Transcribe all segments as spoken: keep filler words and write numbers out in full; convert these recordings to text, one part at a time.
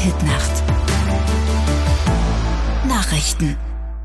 Hitnacht. Nachrichten.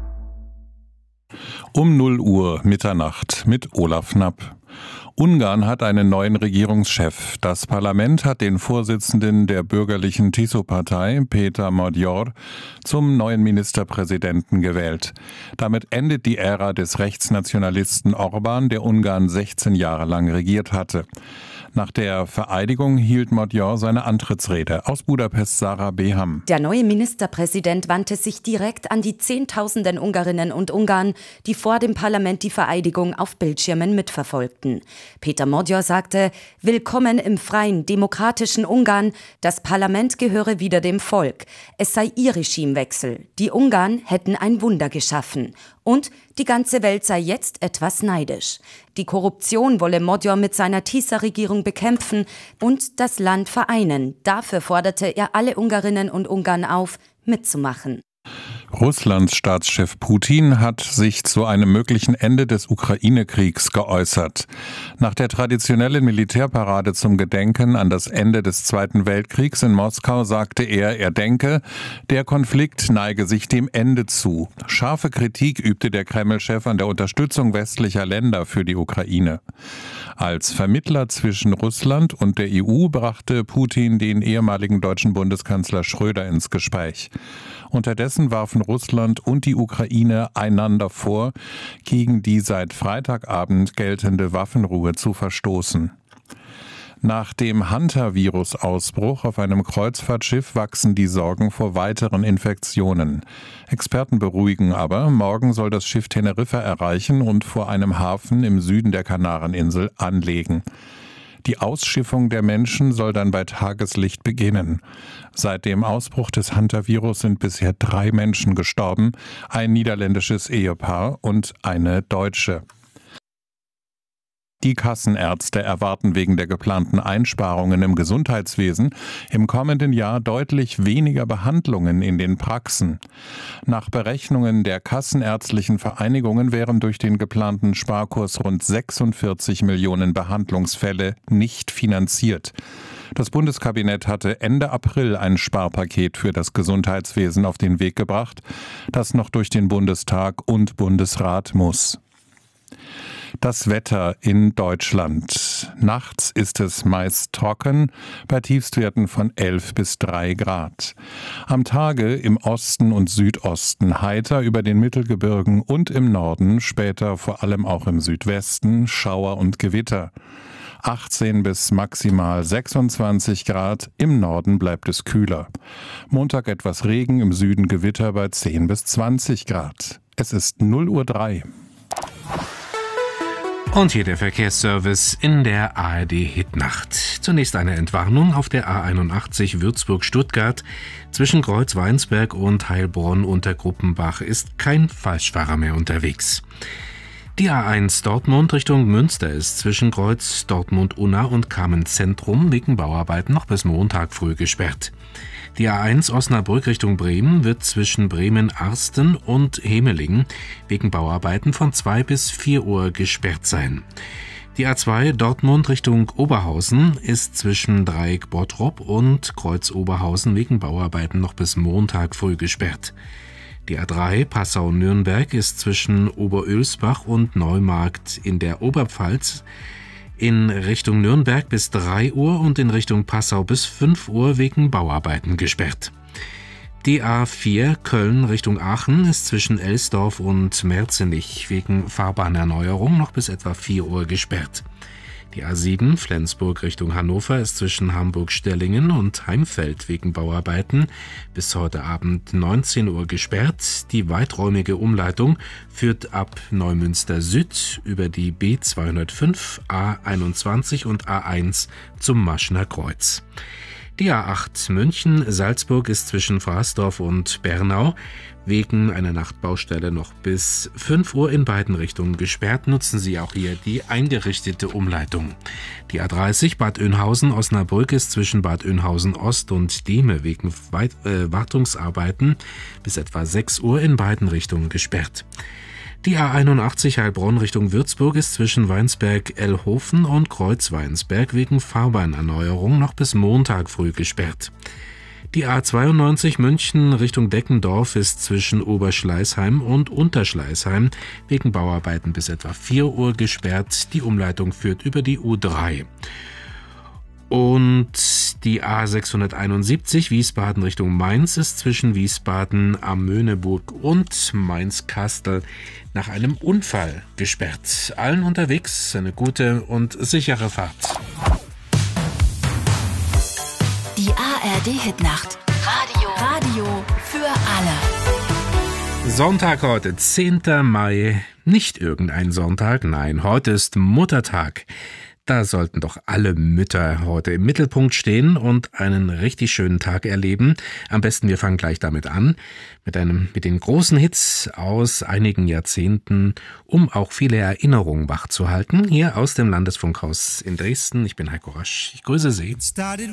Um null Uhr Mitternacht mit Olaf Knapp. Ungarn hat einen neuen Regierungschef. Das Parlament hat den Vorsitzenden der bürgerlichen Tiso-Partei, Péter Magyar, zum neuen Ministerpräsidenten gewählt. Damit endet die Ära des Rechtsnationalisten Orbán, der Ungarn sechzehn Jahre lang regiert hatte. Nach der Vereidigung hielt Magyar seine Antrittsrede. Aus Budapest Sarah Beham. Der neue Ministerpräsident wandte sich direkt an die Zehntausenden Ungarinnen und Ungarn, die vor dem Parlament die Vereidigung auf Bildschirmen mitverfolgten. Péter Magyar sagte: Willkommen im freien, demokratischen Ungarn. Das Parlament gehöre wieder dem Volk. Es sei ihr Regimewechsel. Die Ungarn hätten ein Wunder geschaffen. Und die ganze Welt sei jetzt etwas neidisch. Die Korruption wolle Magyar mit seiner Tisza-Regierung bekämpfen und das Land vereinen. Dafür forderte er alle Ungarinnen und Ungarn auf, mitzumachen. Russlands Staatschef Putin hat sich zu einem möglichen Ende des Ukraine-Kriegs geäußert. Nach der traditionellen Militärparade zum Gedenken an das Ende des Zweiten Weltkriegs in Moskau sagte er, er denke, der Konflikt neige sich dem Ende zu. Scharfe Kritik übte der Kreml-Chef an der Unterstützung westlicher Länder für die Ukraine. Als Vermittler zwischen Russland und der E U brachte Putin den ehemaligen deutschen Bundeskanzler Schröder ins Gespräch. Unterdessen warfen Russland und die Ukraine einander vor, gegen die seit Freitagabend geltende Waffenruhe zu verstoßen. Nach dem Hantavirus-Ausbruch auf einem Kreuzfahrtschiff wachsen die Sorgen vor weiteren Infektionen. Experten beruhigen aber, morgen soll das Schiff Teneriffa erreichen und vor einem Hafen im Süden der Kanareninsel anlegen. Die Ausschiffung der Menschen soll dann bei Tageslicht beginnen. Seit dem Ausbruch des Hantavirus sind bisher drei Menschen gestorben, ein niederländisches Ehepaar und eine Deutsche. Die Kassenärzte erwarten wegen der geplanten Einsparungen im Gesundheitswesen im kommenden Jahr deutlich weniger Behandlungen in den Praxen. Nach Berechnungen der kassenärztlichen Vereinigungen wären durch den geplanten Sparkurs rund sechsundvierzig Millionen Behandlungsfälle nicht finanziert. Das Bundeskabinett hatte Ende April ein Sparpaket für das Gesundheitswesen auf den Weg gebracht, das noch durch den Bundestag und Bundesrat muss. Das Wetter in Deutschland. Nachts ist es meist trocken, bei Tiefstwerten von elf bis drei Grad. Am Tage im Osten und Südosten heiter über den Mittelgebirgen und im Norden, später vor allem auch im Südwesten, Schauer und Gewitter. achtzehn bis maximal sechsundzwanzig Grad, im Norden bleibt es kühler. Montag etwas Regen, im Süden Gewitter bei zehn bis zwanzig Grad. Es ist null Uhr drei. Und hier der Verkehrsservice in der A R D Hitnacht. Zunächst eine Entwarnung auf der A einundachtzig Würzburg-Stuttgart. Zwischen Kreuz-Weinsberg und Heilbronn unter Gruppenbach ist kein Falschfahrer mehr unterwegs. Die A eins Dortmund Richtung Münster ist zwischen Kreuz Dortmund-Unna und Kamen-Zentrum wegen Bauarbeiten noch bis Montag früh gesperrt. Die A eins Osnabrück Richtung Bremen wird zwischen Bremen-Arsten und Hemelingen wegen Bauarbeiten von zwei bis vier Uhr gesperrt sein. Die A zwei Dortmund Richtung Oberhausen ist zwischen Dreieck Bottrop und Kreuz Oberhausen wegen Bauarbeiten noch bis Montag früh gesperrt. Die A drei Passau-Nürnberg ist zwischen Oberölsbach und Neumarkt in der Oberpfalz in Richtung Nürnberg bis drei Uhr und in Richtung Passau bis fünf Uhr wegen Bauarbeiten gesperrt. Die A vier Köln Richtung Aachen ist zwischen Elsdorf und Merzenich wegen Fahrbahnerneuerung noch bis etwa vier Uhr gesperrt. Die A sieben Flensburg Richtung Hannover ist zwischen Hamburg-Stellingen und Heimfeld wegen Bauarbeiten bis heute Abend neunzehn Uhr gesperrt. Die weiträumige Umleitung führt ab Neumünster Süd über die B zweihundertfünf, A einundzwanzig und A eins zum Maschener Kreuz. Die A acht München-Salzburg ist zwischen Fraßdorf und Bernau wegen einer Nachtbaustelle noch bis fünf Uhr in beiden Richtungen gesperrt. Nutzen Sie auch hier die eingerichtete Umleitung. Die A dreißig Bad Oeynhausen-Osnabrück ist zwischen Bad Oeynhausen-Ost und Dehme wegen Weit- äh, Wartungsarbeiten bis etwa sechs Uhr in beiden Richtungen gesperrt. Die A einundachtzig Heilbronn Richtung Würzburg ist zwischen Weinsberg-Ellhofen und Kreuz-Weinsberg wegen Fahrbahnerneuerung noch bis Montag früh gesperrt. Die A zweiundneunzig München Richtung Deckendorf ist zwischen Oberschleißheim und Unterschleißheim wegen Bauarbeiten bis etwa vier Uhr gesperrt. Die Umleitung führt über die U drei. Und die A sechshunderteinundsiebzig Wiesbaden Richtung Mainz ist zwischen Wiesbaden am Möhneburg und Mainz-Kastel nach einem Unfall gesperrt. Allen unterwegs eine gute und sichere Fahrt. Die A R D-Hitnacht. Radio. Radio für alle. Sonntag heute, zehnter Mai. Nicht irgendein Sonntag, nein, heute ist Muttertag. Da sollten doch alle Mütter heute im Mittelpunkt stehen und einen richtig schönen Tag erleben. Am besten wir fangen gleich damit an, mit einem, mit den großen Hits aus einigen Jahrzehnten, um auch viele Erinnerungen wachzuhalten. Hier aus dem Landesfunkhaus in Dresden. Ich bin Heiko Rasch. Ich grüße Sie.